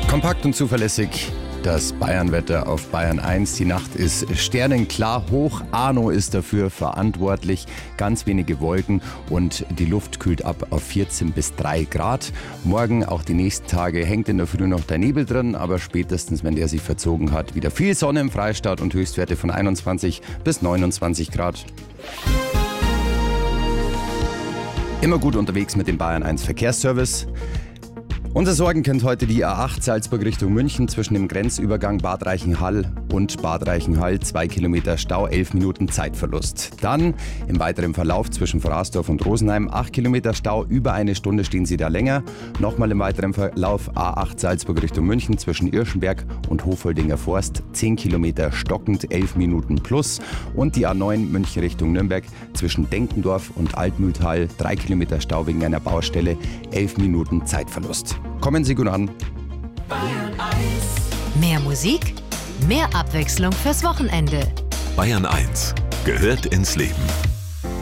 Kompakt und zuverlässig das Bayernwetter auf Bayern 1. Die Nacht ist sternenklar, hoch Arno ist dafür verantwortlich, ganz wenige Wolken und die Luft kühlt ab auf 14 bis 3 Grad. Morgen, auch die nächsten Tage, hängt in der Früh noch der Nebel drin, aber spätestens, wenn der sich verzogen hat, wieder viel Sonne im Freistaat und Höchstwerte von 21 bis 29 Grad. Immer gut unterwegs mit dem Bayern 1 Verkehrsservice. Unser Sorgenkind heute die A8 Salzburg Richtung München zwischen dem Grenzübergang Bad Reichenhall und Bad Reichenhall 2 Kilometer Stau, 11 Minuten Zeitverlust. Dann im weiteren Verlauf zwischen Vorasdorf und Rosenheim 8 Kilometer Stau, über eine Stunde stehen Sie da länger. Nochmal im weiteren Verlauf A8 Salzburg Richtung München zwischen Irschenberg und Hofoldinger Forst 10 Kilometer stockend, 11 Minuten plus. Und die A9 München Richtung Nürnberg zwischen Denkendorf und Altmühltal 3 Kilometer Stau wegen einer Baustelle, 11 Minuten Zeitverlust. Kommen Sie gut an. Bayern 1. Mehr Musik, mehr Abwechslung fürs Wochenende. Bayern 1 gehört ins Leben.